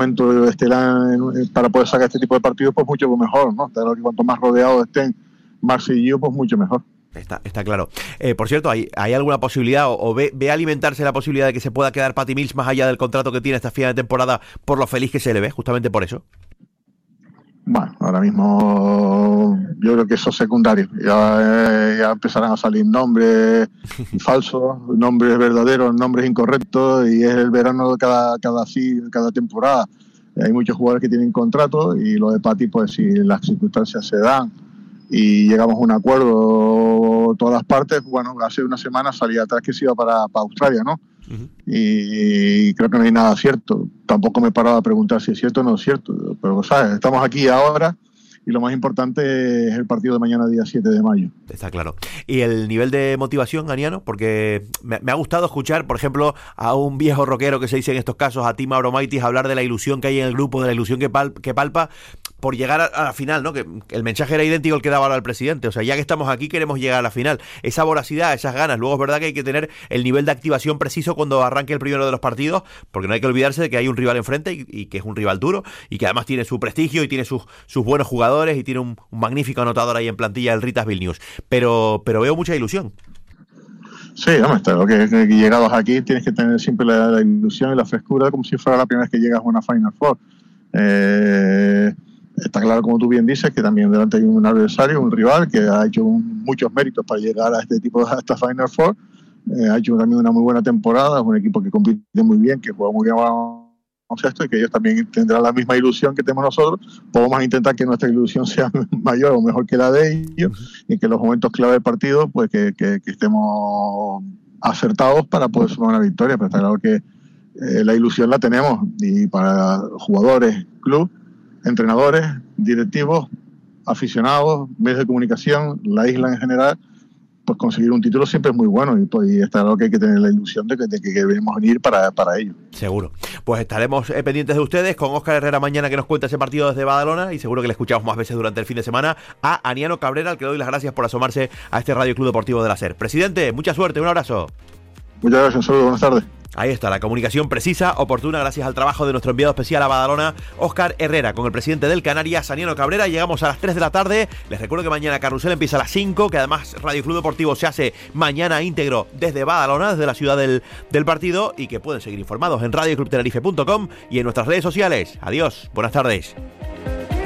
momento estelar para poder sacar este tipo de partidos, pues mucho mejor, ¿no? Claro que cuanto más rodeados estén Marce y yo, pues mucho mejor. Está claro. Por cierto, ¿hay alguna posibilidad o ve alimentarse la posibilidad de que se pueda quedar Patty Mills más allá del contrato que tiene esta final de temporada por lo feliz que se le ve, justamente por eso? Bueno, ahora mismo yo creo que eso es secundario. Ya empezarán a salir nombres falsos, nombres verdaderos, nombres incorrectos, y es el verano de cada temporada. Hay muchos jugadores que tienen contrato, y lo de Patty, pues si las circunstancias se dan y llegamos a un acuerdo todas las partes, bueno, hace una semana salía atrás que se iba para Australia, ¿no? Uh-huh. Y creo que no hay nada cierto. Tampoco me he parado a preguntar si es cierto o no es cierto, pero sabes, estamos aquí ahora y lo más importante es el partido de mañana, día 7 de mayo. Está claro. ¿Y el nivel de motivación, Aniano? Porque me ha gustado escuchar, por ejemplo, a un viejo rockero que se dice en estos casos, a Tim Abromaitis, hablar de la ilusión que hay en el grupo, de la ilusión que palpa por llegar a la final, ¿no? Que el mensaje era idéntico al que daba ahora el presidente. O sea, ya que estamos aquí, queremos llegar a la final. Esa voracidad, esas ganas. Luego es verdad que hay que tener el nivel de activación preciso cuando arranque el primero de los partidos, porque no hay que olvidarse de que hay un rival enfrente y que es un rival duro y que además tiene su prestigio y tiene sus buenos jugadores y tiene un magnífico anotador ahí en plantilla, el Ritas Vilnius. Pero veo mucha ilusión. Sí, claro que llegados aquí tienes que tener siempre la ilusión y la frescura como si fuera la primera vez que llegas a una Final Four. Está claro, como tú bien dices, que también delante hay un adversario, un rival que ha hecho muchos méritos para llegar a a esta Final Four. Ha hecho también una muy buena temporada, es un equipo que compite muy bien, que juega muy bien baloncesto, y que ellos también tendrán la misma ilusión que tenemos nosotros. Podemos intentar que nuestra ilusión sea mayor o mejor que la de ellos, y que en los momentos clave del partido, pues que estemos acertados para poder sumar una victoria. Pero está claro que la ilusión la tenemos, y para jugadores, club, entrenadores, directivos, aficionados, medios de comunicación, la isla en general, pues conseguir un título siempre es muy bueno, y está claro que hay que tener la ilusión de que debemos venir para ello. Seguro. Pues estaremos pendientes de ustedes con Óscar Herrera mañana, que nos cuenta ese partido desde Badalona, y seguro que le escuchamos más veces durante el fin de semana a Aniano Cabrera, al que le doy las gracias por asomarse a este Radio Club Deportivo de la SER. Presidente, mucha suerte, un abrazo. Muchas gracias, un saludo, buenas tardes. Ahí está, la comunicación precisa, oportuna, gracias al trabajo de nuestro enviado especial a Badalona, Óscar Herrera, con el presidente del Canarias, Aniano Cabrera. Llegamos a las 3 de la tarde. Les recuerdo que mañana Carrusel empieza a las 5, que además Radio Club Deportivo se hace mañana íntegro desde Badalona, desde la ciudad del partido, y que pueden seguir informados en radioclubtenerife.com y en nuestras redes sociales. Adiós, buenas tardes.